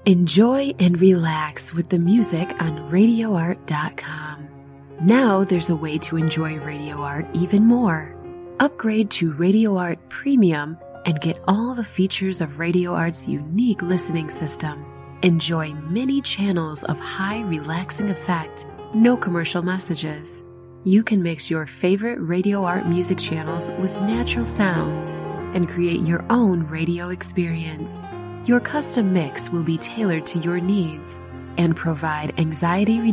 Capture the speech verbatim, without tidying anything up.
Enjoy and relax with the music on radio art dot com. Now there's a way to enjoy Radio Art even more. Upgrade to Radio Art Premium and get all the features of Radio Art's unique listening system. Enjoy many channels of high relaxing effect, no commercial messages. You can mix your favorite Radio Art music channels with natural sounds and create your own radio experience. Your custom mix will be tailored to your needs and provide anxiety reduction